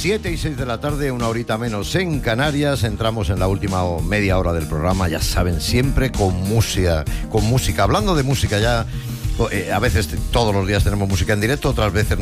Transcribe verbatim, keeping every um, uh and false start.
Siete y seis de la tarde, una horita menos en Canarias. Entramos en la última media hora del programa, ya saben, siempre con música, con música. Hablando de música, ya eh, a veces todos los días tenemos música en directo, otras veces